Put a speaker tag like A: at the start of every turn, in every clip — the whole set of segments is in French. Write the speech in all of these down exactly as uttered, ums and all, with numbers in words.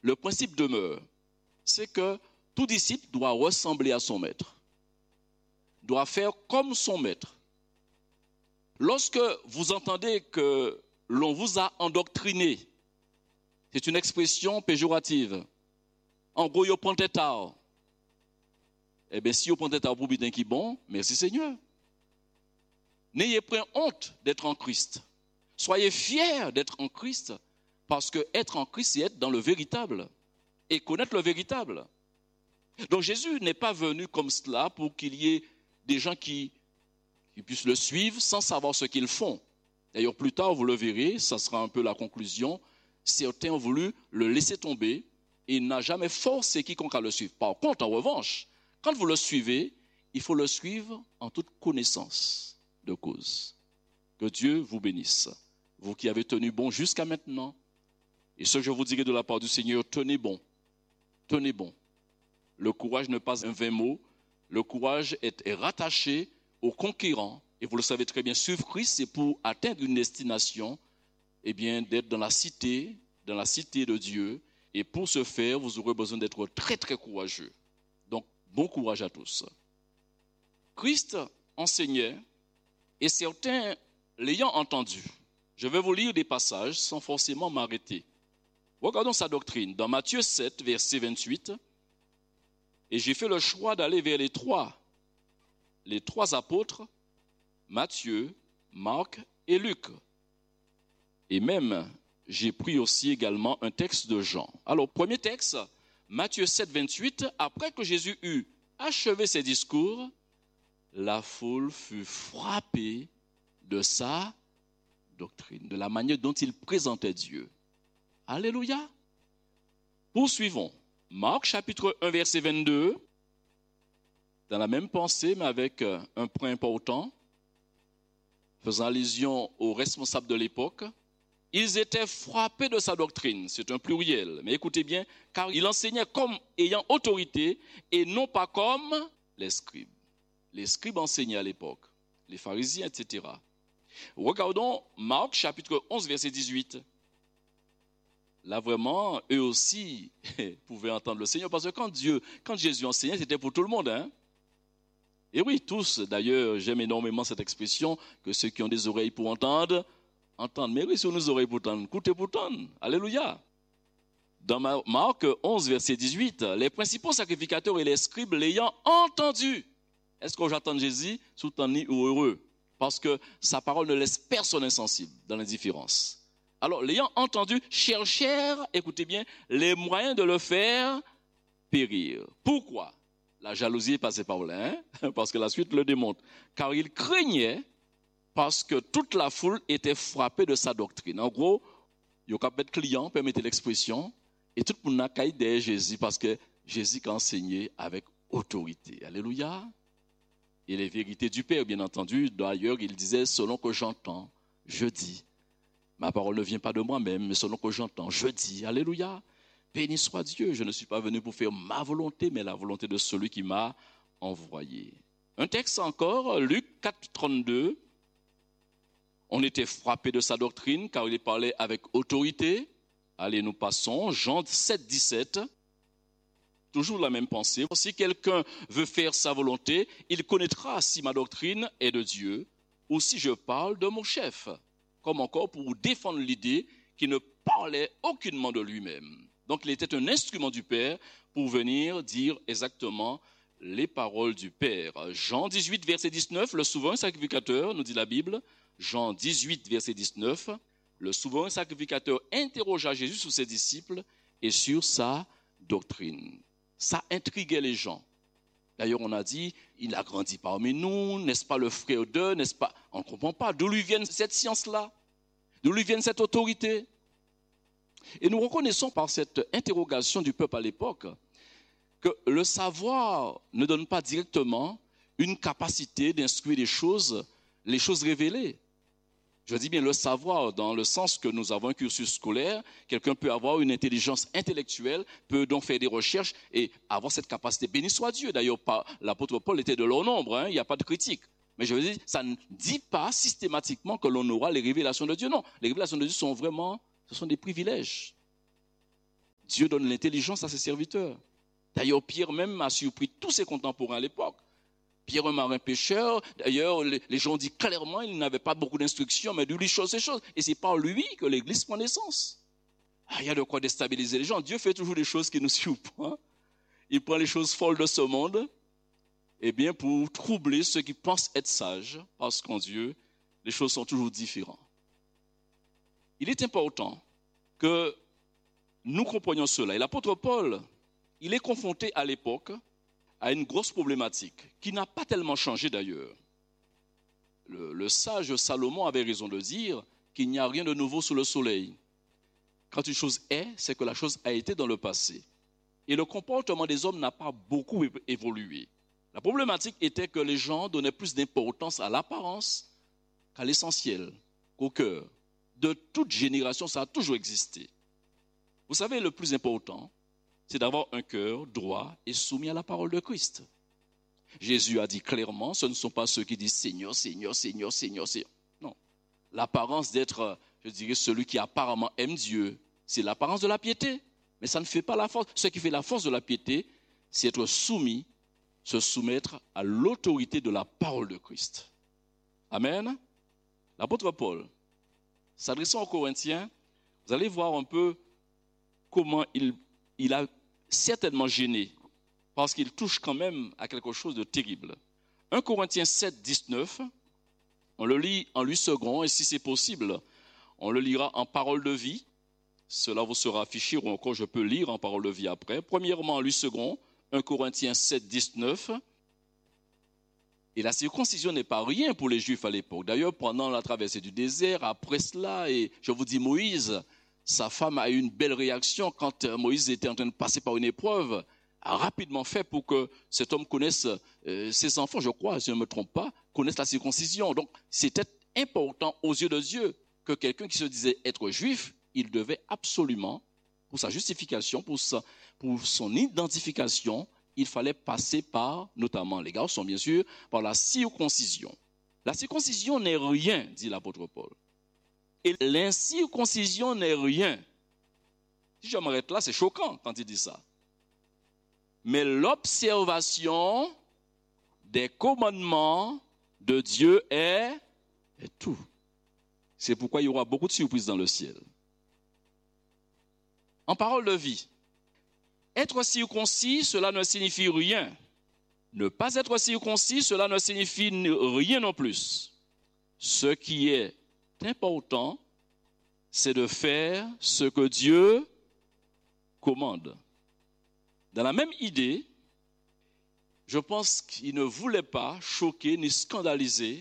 A: le principe demeure. C'est que tout disciple doit ressembler à son maître, doit faire comme son maître. Lorsque vous entendez que l'on vous a endoctriné, c'est une expression péjorative. En gros, vous prenez tard. Eh bien, si vous prenez tard pour bien qui bon, merci Seigneur. N'ayez pas honte d'être en Christ. Soyez fiers d'être en Christ, parce que être en Christ, c'est être dans le véritable et connaître le véritable. Donc Jésus n'est pas venu comme cela pour qu'il y ait des gens qui, qui puissent le suivre sans savoir ce qu'ils font. D'ailleurs, plus tard, vous le verrez, ça sera un peu la conclusion. Certains ont voulu le laisser tomber et il n'a jamais forcé quiconque à le suivre. Par contre, en revanche, quand vous le suivez, il faut le suivre en toute connaissance de cause. Que Dieu vous bénisse. Vous qui avez tenu bon jusqu'à maintenant, et ce que je vous dirai de la part du Seigneur, tenez bon, tenez bon. Le courage n'est pas un vain mot, le courage est, est rattaché au conquérant, et vous le savez très bien, suivre Christ, c'est pour atteindre une destination, eh bien, d'être dans la cité, dans la cité de Dieu, et pour ce faire, vous aurez besoin d'être très très courageux. Donc, bon courage à tous. Christ enseignait, et certains l'ayant entendu, je vais vous lire des passages sans forcément m'arrêter. Regardons sa doctrine. Dans Matthieu sept, verset vingt-huit, et j'ai fait le choix d'aller vers les trois, les trois apôtres, Matthieu, Marc et Luc. Et même, j'ai pris aussi également un texte de Jean. Alors, premier texte, Matthieu sept, vingt-huit, après que Jésus eut achevé ses discours, la foule fut frappée de sa doctrine, de la manière dont il présentait Dieu. Alléluia. Poursuivons. Marc chapitre un, verset vingt-deux, dans la même pensée, mais avec un point important, faisant allusion aux responsables de l'époque, ils étaient frappés de sa doctrine, c'est un pluriel, mais écoutez bien, car il enseignait comme ayant autorité et non pas comme les scribes. Les scribes enseignaient à l'époque, les pharisiens, et cetera. Regardons Marc chapitre onze, verset dix-huit. Là vraiment, eux aussi pouvaient entendre le Seigneur, parce que quand Dieu, quand Jésus enseignait, c'était pour tout le monde, hein? Et oui, tous, d'ailleurs, j'aime énormément cette expression, que ceux qui ont des oreilles pour entendre, entendent. Mais oui, si on a des oreilles pour entendre, écoutez pour entendre. Alléluia. Dans Marc onze, verset dix-huit, les principaux sacrificateurs et les scribes l'ayant entendu. Est-ce que j'attends Jésus, soutenu ou heureux? Parce que sa parole ne laisse personne insensible dans l'indifférence. Alors, l'ayant entendu, cherchèrent, écoutez bien, les moyens de le faire périr. Pourquoi? La jalousie est passée par là, hein? Parce que la suite le démontre. Car il craignait, parce que toute la foule était frappée de sa doctrine. En gros, il y a peut-être client, permettez l'expression, et tout le monde a caillé derrière Jésus, parce que Jésus a enseigné avec autorité. Alléluia. Et les vérités du Père, bien entendu. D'ailleurs, il disait, selon que j'entends, je dis. Ma parole ne vient pas de moi-même, mais selon que j'entends, je dis. Alléluia. Béni soit Dieu. Je ne suis pas venu pour faire ma volonté, mais la volonté de celui qui m'a envoyé. Un texte encore, Luc quatre, trente-deux. On était frappé de sa doctrine, car il parlait avec autorité. Allez, nous passons. Jean sept, dix-sept. Toujours la même pensée. Si quelqu'un veut faire sa volonté, il connaîtra si ma doctrine est de Dieu ou si je parle de mon chef. Comme encore pour défendre l'idée qu'il ne parlait aucunement de lui-même. Donc il était un instrument du Père pour venir dire exactement les paroles du Père. Jean dix-huit, verset dix-neuf, le souverain sacrificateur, nous dit la Bible. Jean dix-huit, verset dix-neuf, le souverain sacrificateur interrogea Jésus sur ses disciples et sur sa doctrine. Ça intriguait les gens. D'ailleurs, on a dit, il a grandi parmi nous, n'est-ce pas le frère d'eux, n'est-ce pas? On ne comprend pas d'où lui vient cette science-là, d'où lui vient cette autorité. Et nous reconnaissons par cette interrogation du peuple à l'époque que le savoir ne donne pas directement une capacité d'instruire les choses, les choses révélées. Je dis bien le savoir dans le sens que nous avons un cursus scolaire. Quelqu'un peut avoir une intelligence intellectuelle, peut donc faire des recherches et avoir cette capacité. Béni soit Dieu. D'ailleurs, l'apôtre Paul était de leur nombre, hein, il n'y a pas de critique. Mais je veux dire, ça ne dit pas systématiquement que l'on aura les révélations de Dieu. Non, les révélations de Dieu sont vraiment, ce sont des privilèges. Dieu donne l'intelligence à ses serviteurs. D'ailleurs, Pierre même a surpris tous ses contemporains à l'époque. Pierre, un marin pêcheur, d'ailleurs, les, les gens disent clairement qu'il n'avait pas beaucoup d'instructions, mais lui, chose et chose. Et c'est par lui que l'Église prend naissance. Ah, il y a de quoi déstabiliser les gens. Dieu fait toujours des choses qui nous surprennent. Il prend les choses folles de ce monde, eh bien, pour troubler ceux qui pensent être sages, parce qu'en Dieu, les choses sont toujours différentes. Il est important que nous comprenions cela. Et l'apôtre Paul, il est confronté à l'époque à une grosse problématique qui n'a pas tellement changé d'ailleurs. Le, le sage Salomon avait raison de dire qu'il n'y a rien de nouveau sous le soleil. Quand une chose est, c'est que la chose a été dans le passé. Et le comportement des hommes n'a pas beaucoup évolué. La problématique était que les gens donnaient plus d'importance à l'apparence qu'à l'essentiel, qu'au cœur. De toute génération, ça a toujours existé. Vous savez, le plus important, c'est d'avoir un cœur droit et soumis à la parole de Christ. Jésus a dit clairement, ce ne sont pas ceux qui disent Seigneur, Seigneur, Seigneur, Seigneur, Seigneur. Non. L'apparence d'être, je dirais, celui qui apparemment aime Dieu, c'est l'apparence de la piété. Mais ça ne fait pas la force. Ce qui fait la force de la piété, c'est être soumis, se soumettre à l'autorité de la parole de Christ. Amen. L'apôtre Paul, s'adressant aux Corinthiens, vous allez voir un peu comment il, il a certainement gêné, parce qu'il touche quand même à quelque chose de terrible. un Corinthiens sept, dix-neuf, on le lit en huit secondes, et si c'est possible, on le lira en parole de vie. Cela vous sera affiché, ou encore je peux lire en parole de vie après. Premièrement, en huit secondes, un Corinthiens sept, dix-neuf. Et la circoncision n'est pas rien pour les Juifs à l'époque. D'ailleurs, pendant la traversée du désert, après cela, et je vous dis Moïse, sa femme a eu une belle réaction quand Moïse était en train de passer par une épreuve, a rapidement fait pour que cet homme connaisse, euh, ses enfants, je crois, si je ne me trompe pas, connaissent la circoncision. Donc, c'était important aux yeux de Dieu que quelqu'un qui se disait être juif, il devait absolument, pour sa justification, pour, sa, pour son identification, il fallait passer par, notamment les garçons bien sûr, par la circoncision. La circoncision n'est rien, dit l'apôtre Paul. Et l'incirconcision n'est rien. Si je m'arrête là, c'est choquant quand il dit ça. Mais l'observation des commandements de Dieu est, est tout. C'est pourquoi il y aura beaucoup de surprises dans le ciel. En parole de vie, être circoncis, cela ne signifie rien. Ne pas être circoncis, cela ne signifie rien non plus. Ce qui est important, c'est de faire ce que Dieu commande. Dans la même idée, je pense qu'il ne voulait pas choquer ni scandaliser,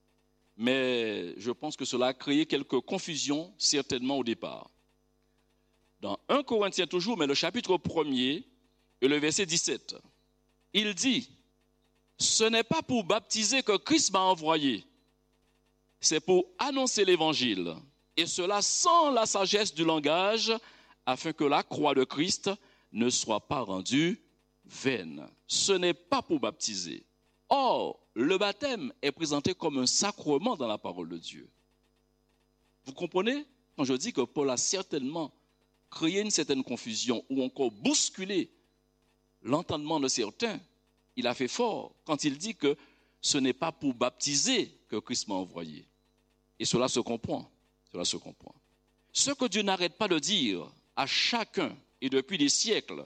A: mais je pense que cela a créé quelques confusions certainement au départ. Dans un Corinthiens toujours, mais le chapitre premier et le verset dix-sept, il dit « Ce n'est pas pour baptiser que Christ m'a envoyé, c'est pour annoncer l'évangile, et cela sans la sagesse du langage, afin que la croix de Christ ne soit pas rendue vaine. Ce n'est pas pour baptiser. » Or, le baptême est présenté comme un sacrement dans la parole de Dieu. Vous comprenez? Quand je dis que Paul a certainement créé une certaine confusion ou encore bousculé l'entendement de certains, il a fait fort quand il dit que ce n'est pas pour baptiser que Christ m'a envoyé. Et cela se comprend. Cela se comprend. Ce que Dieu n'arrête pas de dire à chacun et depuis des siècles,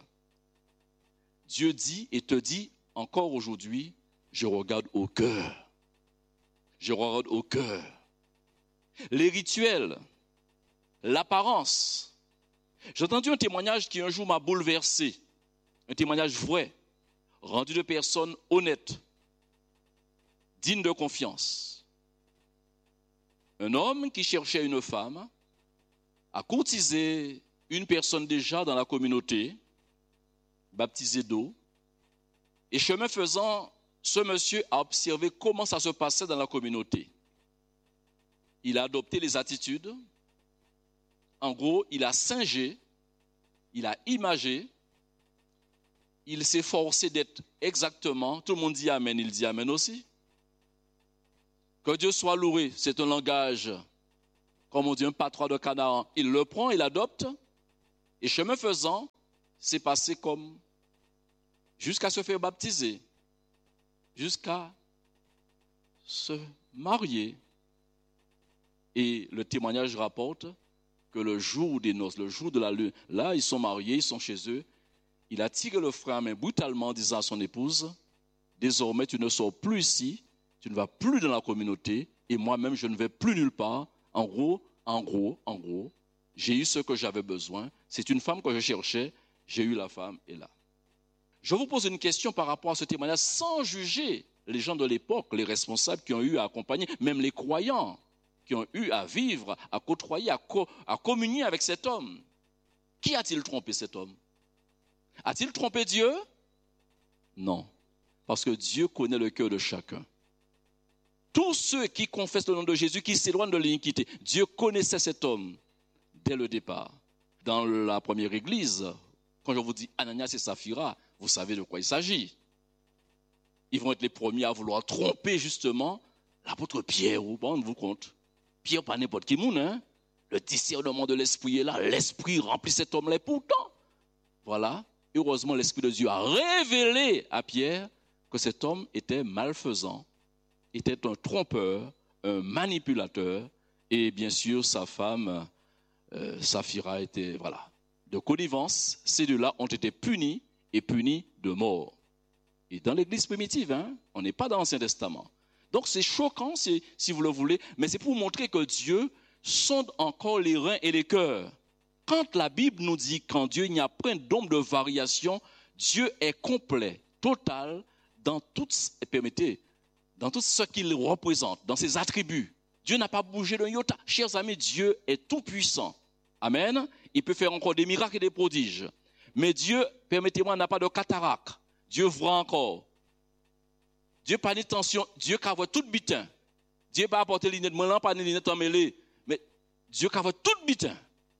A: Dieu dit et te dit encore aujourd'hui, je regarde au cœur. Je regarde au cœur. Les rituels, l'apparence. J'ai entendu un témoignage qui un jour m'a bouleversé. Un témoignage vrai, rendu de personnes honnêtes, dignes de confiance. Un homme qui cherchait une femme a courtisé une personne déjà dans la communauté, baptisée d'eau, et chemin faisant, ce monsieur a observé comment ça se passait dans la communauté. Il a adopté les attitudes. En gros, il a singé, il a imagé, il s'est forcé d'être exactement, tout le monde dit Amen, il dit Amen aussi. Que Dieu soit loué, c'est un langage, comme on dit, un patois de Canaan. Il le prend, il l'adopte, et chemin faisant, s'est passé comme jusqu'à se faire baptiser, jusqu'à se marier. Et le témoignage rapporte que le jour des noces, le jour de la lune, là, ils sont mariés, ils sont chez eux. Il a tiré le frein à main brutalement en disant à son épouse, « Désormais, tu ne sors plus ici, tu ne vas plus dans la communauté, et moi-même, je ne vais plus nulle part. » En gros, en gros, en gros, j'ai eu ce que j'avais besoin. C'est une femme que je cherchais, j'ai eu la femme, et là. Je vous pose une question par rapport à ce témoignage, sans juger les gens de l'époque, les responsables qui ont eu à accompagner, même les croyants qui ont eu à vivre, à côtoyer, à, co- à communier avec cet homme. Qui a-t-il trompé cet homme? A-t-il trompé Dieu? Non, parce que Dieu connaît le cœur de chacun. Tous ceux qui confessent le nom de Jésus, qui s'éloignent de l'iniquité, Dieu connaissait cet homme dès le départ. Dans la première église, quand je vous dis Ananias et Saphira, vous savez de quoi il s'agit. Ils vont être les premiers à vouloir tromper justement l'apôtre Pierre. Vous rendez-vous compte? Pierre, pas n'importe qui moun, hein? Le discernement de l'esprit est là, l'esprit remplit cet homme-là. Pourtant, voilà, heureusement l'esprit de Dieu a révélé à Pierre que cet homme était malfaisant, était un trompeur, un manipulateur, et bien sûr sa femme, euh, Saphira, était, voilà, de connivence. Ces deux-là ont été punis et punis de mort. Et dans l'église primitive, hein, on n'est pas dans l'Ancien Testament. Donc c'est choquant, si, si vous le voulez, mais c'est pour montrer que Dieu sonde encore les reins et les cœurs. Quand la Bible nous dit qu'en Dieu, il n'y a point d'ombre de variation, Dieu est complet, total, dans tout, permettez, dans tout ce qu'il représente, dans ses attributs. Dieu n'a pas bougé d'un iota. Chers amis, Dieu est tout puissant. Amen. Il peut faire encore des miracles et des prodiges. Mais Dieu, permettez-moi, n'a pas de cataracte. Dieu voit encore. Dieu pas de tension. Dieu qui voit tout bitin. Dieu pas apporter les lunettes, moi pas les lunettes emmêlées. Mais Dieu qui voit tout bitin.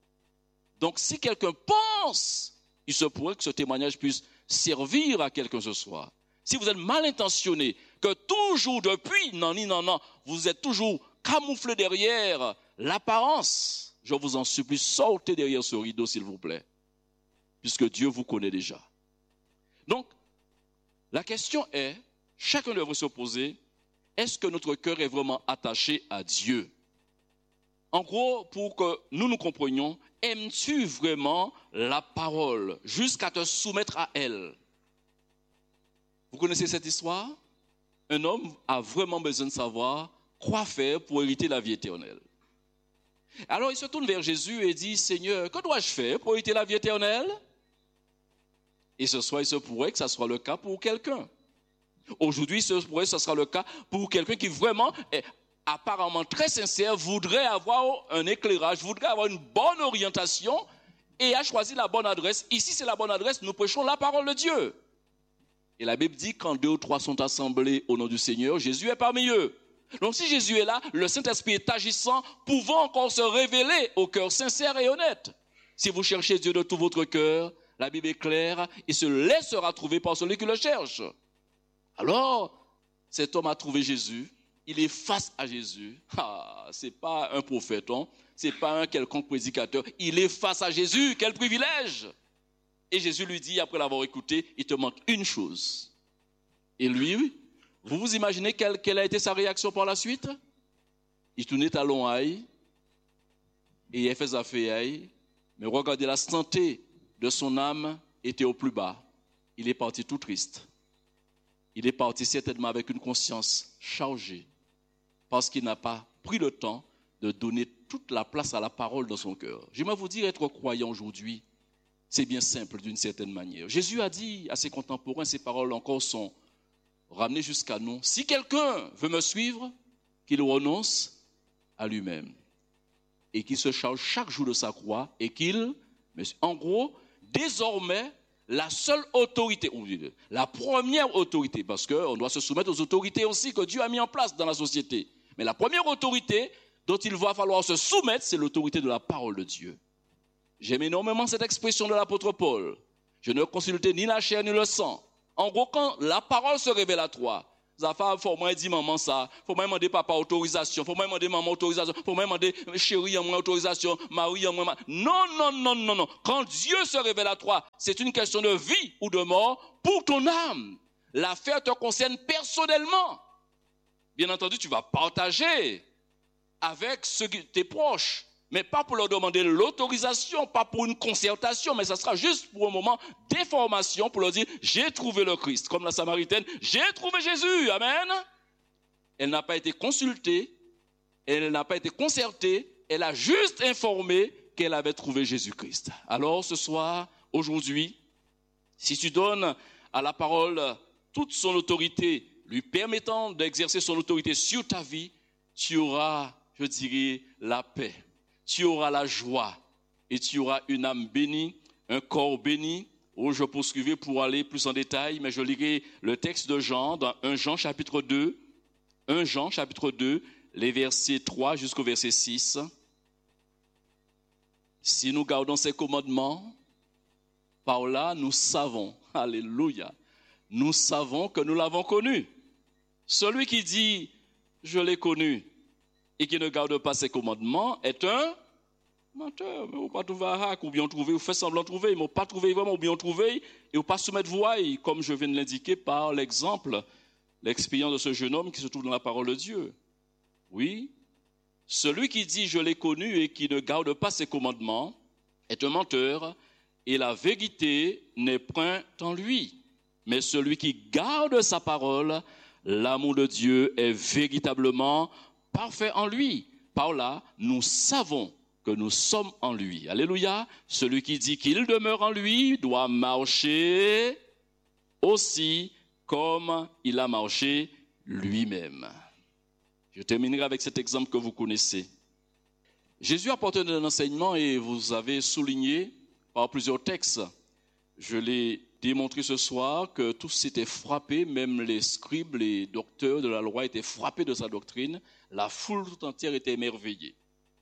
A: Donc si quelqu'un pense, il se pourrait que ce témoignage puisse servir à quelqu'un ce soir. Si vous êtes mal intentionné, que toujours depuis, non, non, non, vous êtes toujours camouflé derrière l'apparence, je vous en supplie, sortez derrière ce rideau s'il vous plaît. Puisque Dieu vous connaît déjà. Donc, la question est, chacun devrait se poser, est-ce que notre cœur est vraiment attaché à Dieu? En gros, pour que nous nous comprenions, aimes-tu vraiment la parole jusqu'à te soumettre à elle? Vous connaissez cette histoire? Un homme a vraiment besoin de savoir quoi faire pour hériter la vie éternelle. Alors il se tourne vers Jésus et dit, Seigneur, que dois-je faire pour hériter la vie éternelle? Et ce soir, il se pourrait que ce soit le cas pour quelqu'un. Aujourd'hui, il se pourrait que ce sera le cas pour quelqu'un qui vraiment est apparemment très sincère, voudrait avoir un éclairage, voudrait avoir une bonne orientation et a choisi la bonne adresse. Ici, c'est la bonne adresse, nous prêchons la parole de Dieu. Et la Bible dit, quand deux ou trois sont assemblés au nom du Seigneur, Jésus est parmi eux. Donc si Jésus est là, le Saint-Esprit est agissant, pouvant encore se révéler au cœur sincère et honnête. Si vous cherchez Dieu de tout votre cœur, la Bible est claire, il se laissera trouver par celui qui le cherche. Alors, cet homme a trouvé Jésus, il est face à Jésus. Ah, c'est pas un prophète, hein? C'est pas un quelconque prédicateur, il est face à Jésus, quel privilège! Et Jésus lui dit, après l'avoir écouté, il te manque une chose. Et lui, vous vous imaginez quelle, quelle a été sa réaction par la suite? Il tournait à l'oreille et il fait sa fille, mais regardez, la santé de son âme était au plus bas. Il est parti tout triste. Il est parti certainement avec une conscience chargée parce qu'il n'a pas pris le temps de donner toute la place à la parole dans son cœur. J'aimerais vous dire, être croyant aujourd'hui, c'est bien simple d'une certaine manière. Jésus a dit à ses contemporains, ces paroles encore sont ramenées jusqu'à nous. Si quelqu'un veut me suivre, qu'il renonce à lui-même et qu'il se charge chaque jour de sa croix et qu'il, en gros, désormais, la seule autorité, la première autorité, parce qu'on doit se soumettre aux autorités aussi que Dieu a mis en place dans la société. Mais la première autorité dont il va falloir se soumettre, c'est l'autorité de la parole de Dieu. J'aime énormément cette expression de l'apôtre Paul. Je ne consultais ni la chair ni le sang. En gros, quand la parole se révèle à toi, Zafa, faut moi dire maman ça, faut moi demander papa autorisation, faut moi demander maman autorisation, faut moi demander chérie en moi autorisation, Marie en moi. Non, non, non, non, non. Quand Dieu se révèle à toi, c'est une question de vie ou de mort pour ton âme. L'affaire te concerne personnellement. Bien entendu, tu vas partager avec ceux qui tes proches, mais pas pour leur demander l'autorisation, pas pour une concertation, mais ça sera juste pour un moment d'information, pour leur dire, j'ai trouvé le Christ, comme la Samaritaine, j'ai trouvé Jésus, amen. Elle n'a pas été consultée, elle n'a pas été concertée, elle a juste informé qu'elle avait trouvé Jésus-Christ. Alors ce soir, aujourd'hui, si tu donnes à la parole toute son autorité, lui permettant d'exercer son autorité sur ta vie, tu auras, je dirais, la paix. Tu auras la joie et tu auras une âme bénie, un corps béni. Oh, je poursuivrai pour aller plus en détail, mais je lirai le texte de Jean dans premier Jean chapitre deux, premier Jean chapitre deux, les versets trois jusqu'au verset six. Si nous gardons ces commandements, par là nous savons, alléluia, nous savons que nous l'avons connu. Celui qui dit « je l'ai connu » et qui ne garde pas ses commandements est un menteur. Mais vous pas trouver un hack, ou bien trouver, ou fait semblant de trouver, mais pas trouver vraiment, ou bien trouver, et ou pas soumettre voix, comme je viens de l'indiquer par l'exemple, l'expérience de ce jeune homme qui se trouve dans la parole de Dieu. Oui, celui qui dit je l'ai connu et qui ne garde pas ses commandements est un menteur, et la vérité n'est point en lui. Mais celui qui garde sa parole, l'amour de Dieu est véritablement parfait en lui. Par là, nous savons que nous sommes en lui. Alléluia. Celui qui dit qu'il demeure en lui doit marcher aussi comme il a marché lui-même. Je terminerai avec cet exemple que vous connaissez. Jésus apporte un enseignement et vous avez souligné par plusieurs textes. Je l'ai démontré ce soir que tous s'étaient frappés, même les scribes, les docteurs de la loi étaient frappés de sa doctrine. La foule tout entière était émerveillée.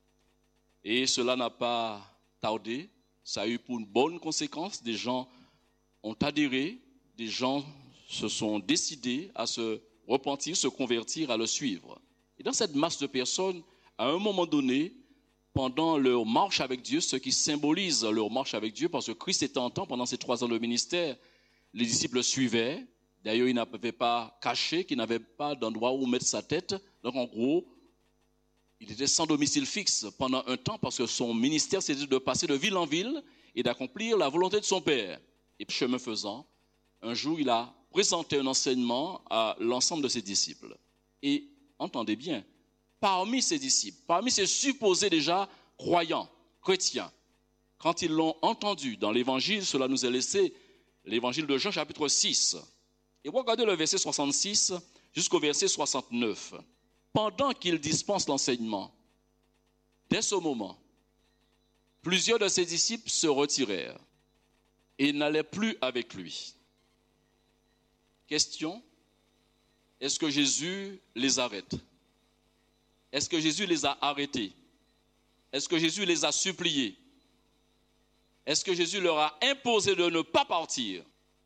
A: Et cela n'a pas tardé. Ça a eu pour une bonne conséquence. Des gens ont adhéré, des gens se sont décidés à se repentir, se convertir, à le suivre. Et dans cette masse de personnes, à un moment donné, pendant leur marche avec Dieu, ce qui symbolise leur marche avec Dieu, parce que Christ était en temps, pendant ces trois ans de ministère, les disciples le suivaient. D'ailleurs, il n'avait pas caché, qu'il n'avait pas d'endroit où mettre sa tête. Donc, en gros, il était sans domicile fixe pendant un temps, parce que son ministère, c'était de passer de ville en ville et d'accomplir la volonté de son Père. Et chemin faisant, un jour, il a présenté un enseignement à l'ensemble de ses disciples. Et entendez bien, parmi ses disciples, parmi ses supposés déjà croyants, chrétiens, quand ils l'ont entendu dans l'évangile, cela nous est laissé, l'évangile de Jean chapitre six. Et regardez le verset soixante-six jusqu'au verset soixante-neuf. Pendant qu'il dispense l'enseignement, dès ce moment, plusieurs de ses disciples se retirèrent et n'allaient plus avec lui. Question, est-ce que Jésus les arrête? Est-ce que Jésus les a arrêtés? Est-ce que Jésus les a suppliés? Est-ce que Jésus leur a imposé de ne pas partir?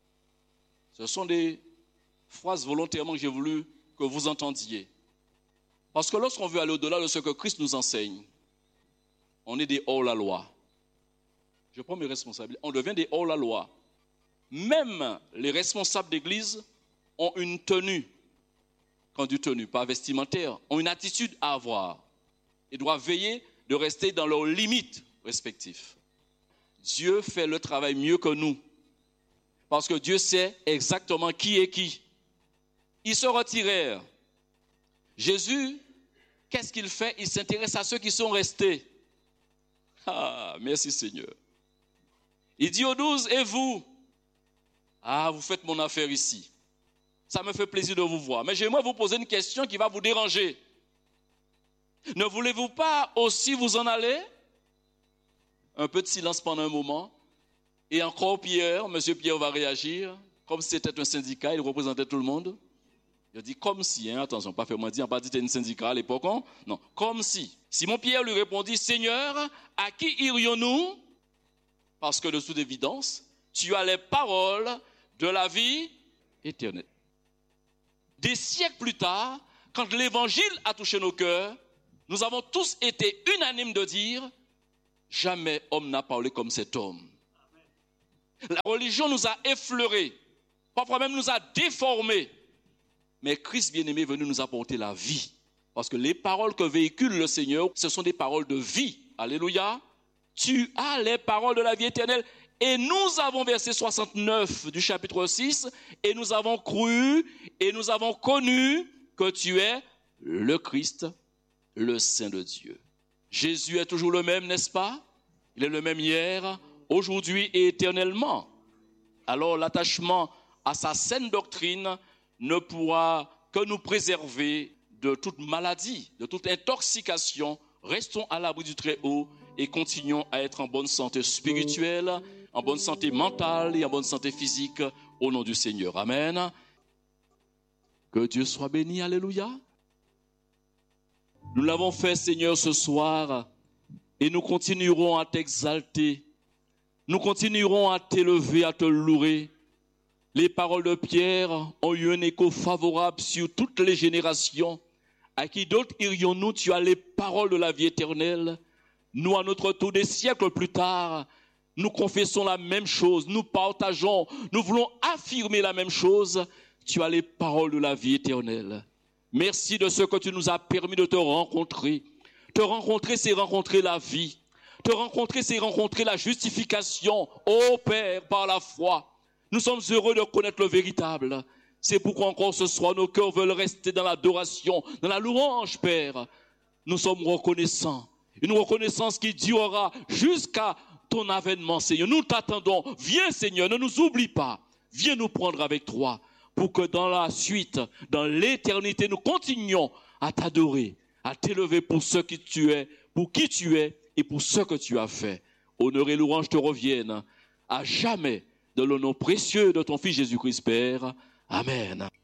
A: Ce sont des phrases volontairement que j'ai voulu que vous entendiez. Parce que lorsqu'on veut aller au-delà de ce que Christ nous enseigne, on est des hors-la-loi. Je prends mes responsabilités. On devient des hors-la-loi. Même les responsables d'église ont une tenue. Quand du tenue, pas vestimentaire, ont une attitude à avoir. Ils doivent veiller de rester dans leurs limites respectives. Dieu fait le travail mieux que nous. Parce que Dieu sait exactement qui est qui. Ils se retirèrent. Jésus, qu'est-ce qu'il fait? Il s'intéresse à ceux qui sont restés. Ah, merci Seigneur. Il dit aux douze, et vous? Ah, vous faites mon affaire ici. Ça me fait plaisir de vous voir. Mais j'aimerais vous poser une question qui va vous déranger. Ne voulez-vous pas aussi vous en aller? Un peu de silence pendant un moment. Et encore Pierre, monsieur Pierre va réagir. Comme si c'était un syndicat, il représentait tout le monde. Il dit comme si, hein, attention, pas fait moi dire, pas dit que c'était un syndicat à l'époque. Hein? Non, comme si. Simon Pierre lui répondit, Seigneur, à qui irions-nous? Parce que de toute évidence, tu as les paroles de la vie éternelle. des siècles plus tard, quand l'évangile a touché nos cœurs, nous avons tous été unanimes de dire « Jamais homme n'a parlé comme cet homme ». La religion nous a effleurés, parfois même nous a déformés. Mais Christ bien-aimé est venu nous apporter la vie. Parce que les paroles que véhicule le Seigneur, ce sont des paroles de vie. Alléluia. Tu as les paroles de la vie éternelle. Et nous avons, verset soixante-neuf du chapitre six, et nous avons cru et nous avons connu que tu es le Christ, le Saint de Dieu. Jésus est toujours le même, n'est-ce pas? Il est le même hier, aujourd'hui et éternellement. Alors l'attachement à sa saine doctrine ne pourra que nous préserver de toute maladie, de toute intoxication. Restons à l'abri du Très-Haut et continuons à être en bonne santé spirituelle, en bonne santé mentale et en bonne santé physique au nom du Seigneur. Amen. Que Dieu soit béni. Alléluia. Nous l'avons fait, Seigneur, ce soir et nous continuerons à t'exalter. Nous continuerons à t'élever, à te louer. Les paroles de Pierre ont eu un écho favorable sur toutes les générations. À qui d'autre irions-nous? Tu as les paroles de la vie éternelle. Nous, à notre tour, des siècles plus tard, nous confessons la même chose, nous partageons, nous voulons affirmer la même chose. Tu as les paroles de la vie éternelle. Merci de ce que tu nous as permis de te rencontrer. Te rencontrer, c'est rencontrer la vie. Te rencontrer, c'est rencontrer la justification. Ô Père, par la foi. Nous sommes heureux de connaître le véritable. C'est pourquoi encore ce soir, nos cœurs veulent rester dans l'adoration, dans la louange, Père. Nous sommes reconnaissants. Une reconnaissance qui durera jusqu'à ton avènement, Seigneur. Nous t'attendons. Viens, Seigneur, ne nous oublie pas. Viens nous prendre avec toi pour que dans la suite, dans l'éternité, nous continuions à t'adorer, à t'élever pour ce que tu es, pour qui tu es et pour ce que tu as fait. Honneur et louange te reviennent à jamais dans le nom précieux de ton Fils Jésus-Christ, Père. Amen.